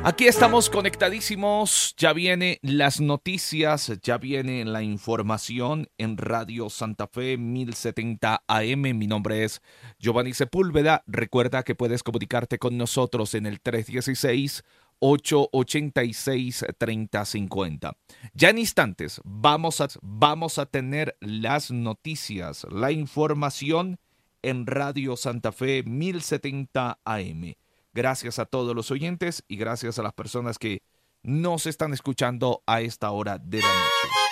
Aquí estamos conectadísimos, ya vienen las noticias, ya viene la información en Radio Santa Fe 1070 AM. Mi nombre es Giovanni Sepúlveda. Recuerda que puedes comunicarte con nosotros en el 316-886-3050. Ya en instantes vamos a tener las noticias, la información en Radio Santa Fe 1070 AM. Gracias a todos los oyentes y gracias a las personas que nos están escuchando a esta hora de la noche.